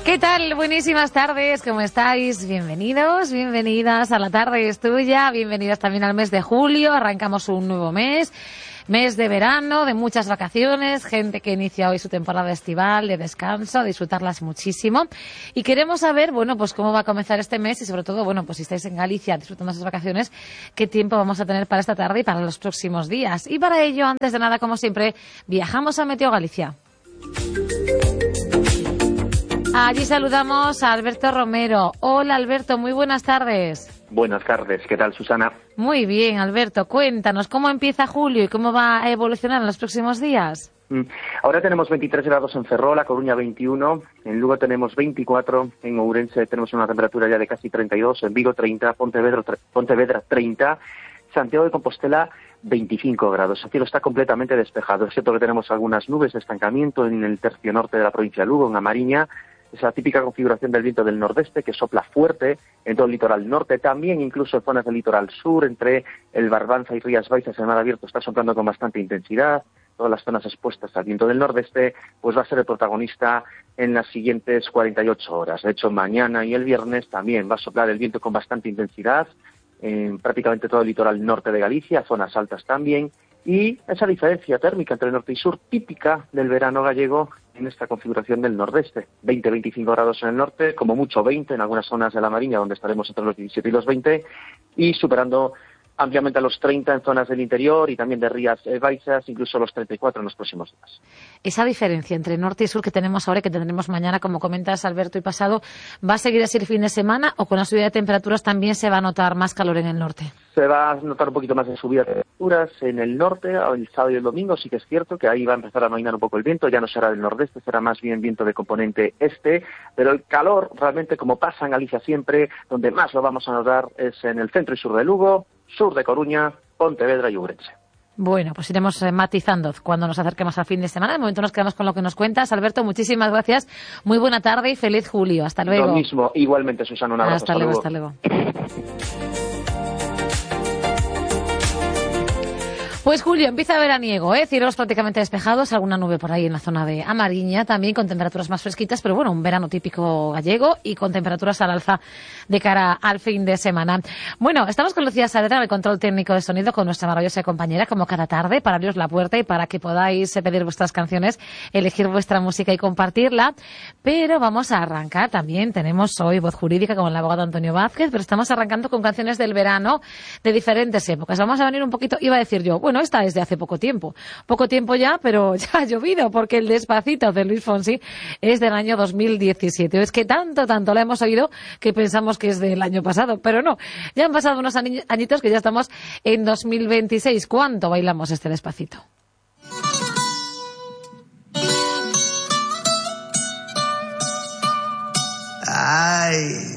¿Qué tal? Buenísimas tardes, ¿cómo estáis? Bienvenidos, bienvenidas a La Tarde es Tuya, bienvenidas también al mes de julio, arrancamos un nuevo mes de verano, de muchas vacaciones, gente que inicia hoy su temporada estival, de descanso, disfrutarlas muchísimo. Y queremos saber, bueno, pues cómo va a comenzar este mes y sobre todo, bueno, pues si estáis en Galicia disfrutando esas vacaciones, qué tiempo vamos a tener para esta tarde y para los próximos días. Y para ello, antes de nada, como siempre, viajamos a Meteo Galicia. Allí saludamos a Alberto Romero. Hola Alberto, muy buenas tardes. Buenas tardes, ¿qué tal Susana? Muy bien Alberto, cuéntanos cómo empieza julio y cómo va a evolucionar en los próximos días. Ahora tenemos 23 grados en Ferrol, A Coruña 21, en Lugo tenemos 24, en Ourense tenemos una temperatura ya de casi 32, en Vigo 30, Pontevedra 30, Santiago de Compostela 25 grados. El cielo está completamente despejado, excepto que tenemos algunas nubes de estancamiento en el tercio norte de la provincia de Lugo, en A Mariña. Es la típica configuración del viento del nordeste que sopla fuerte en todo el litoral norte, también incluso en zonas del litoral sur, entre el Barbanza y Rías Baixas, el mar abierto está soplando con bastante intensidad. Todas las zonas expuestas al viento del nordeste, pues va a ser el protagonista en las siguientes 48 horas. De hecho, mañana y el viernes también va a soplar el viento con bastante intensidad en prácticamente todo el litoral norte de Galicia, zonas altas también, y esa diferencia térmica entre norte y sur típica del verano gallego en esta configuración del nordeste. 20-25 grados en el norte, como mucho 20 en algunas zonas de la Mariña, donde estaremos entre los 17 y los 20, y superando ampliamente a los 30 en zonas del interior y también de Rías Baixas, incluso los 34 en los próximos días. Esa diferencia entre norte y sur que tenemos ahora y que tendremos mañana, como comentas Alberto, y pasado, ¿va a seguir así el fin de semana o con la subida de temperaturas también se va a notar más calor en el norte? Se va a notar un poquito más de subida de temperaturas en el norte, el sábado y el domingo, sí que es cierto que ahí va a empezar a amainar un poco el viento, ya no será del nordeste, será más bien viento de componente este, pero el calor realmente, como pasa en Galicia siempre, donde más lo vamos a notar es en el centro y sur de Lugo, sur de Coruña, Pontevedra y Ourense. Bueno, pues iremos matizando cuando nos acerquemos al fin de semana. De momento nos quedamos con lo que nos cuentas. Alberto, muchísimas gracias. Muy buena tarde y feliz julio. Hasta luego. Lo mismo, igualmente, Susana, un abrazo. Hasta luego. Pues julio empieza veraniego, cielos prácticamente despejados, alguna nube por ahí en la zona de A Mariña, también con temperaturas más fresquitas, pero bueno, un verano típico gallego y con temperaturas al alza de cara al fin de semana. Bueno, estamos con Lucía Saavedra en el control técnico de sonido con nuestra maravillosa compañera, como cada tarde, para abriros la puerta y para que podáis pedir vuestras canciones, elegir vuestra música y compartirla. Pero vamos a arrancar, también tenemos hoy voz jurídica con el abogado Antonio Vázquez, pero estamos arrancando con canciones del verano de diferentes épocas. Vamos a venir un poquito, iba a decir yo, bueno, esta es de hace poco tiempo ya, pero ya ha llovido, porque el Despacito de Luis Fonsi es del año 2017. Es que tanto la hemos oído que pensamos que es del año pasado, pero no, ya han pasado unos añitos que ya estamos en 2026. ¿Cuánto bailamos este Despacito? Ay,